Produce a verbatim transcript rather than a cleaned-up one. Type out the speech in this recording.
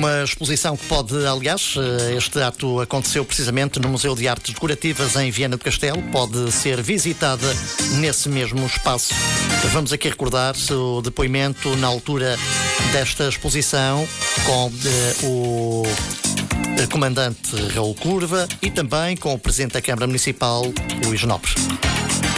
Uma exposição que pode, aliás, este ato aconteceu precisamente no Museu de Artes Decorativas em Viana do Castelo, pode ser visitada nesse mesmo espaço. Vamos aqui recordar o depoimento na altura desta exposição com eh, o comandante Raul Curva e também com o presidente da Câmara Municipal, Luís Nopes.